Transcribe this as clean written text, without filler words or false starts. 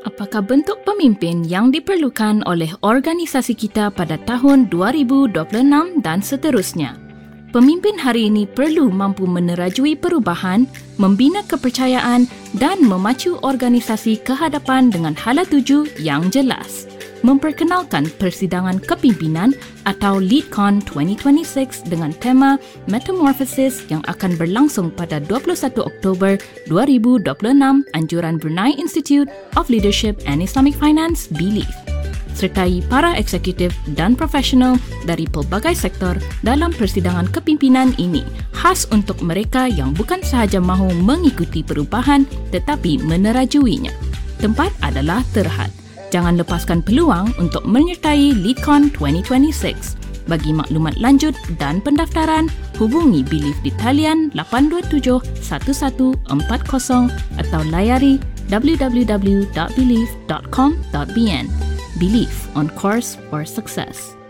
Apakah bentuk pemimpin yang diperlukan oleh organisasi kita pada tahun 2026 dan seterusnya? Pemimpin hari ini perlu mampu menerajui perubahan, membina kepercayaan dan memacu organisasi ke hadapan dengan hala tuju yang jelas. Memperkenalkan Persidangan Kepimpinan atau LeadCon 2026 dengan tema Metamorphosis yang akan berlangsung pada 21 Oktober 2026 anjuran Brunei Institute of Leadership and Islamic Finance BELIF, sertai para eksekutif dan profesional dari pelbagai sektor dalam persidangan kepimpinan ini, khas untuk mereka yang bukan sahaja mahu mengikuti perubahan tetapi menerajuinya. Tempat adalah Terhad. Jangan lepaskan peluang untuk menyertai LeadCon 2026. Bagi maklumat lanjut dan pendaftaran, hubungi BELIF di talian 827-1140 atau layari www.belif.com.bn. BELIF, on course for success.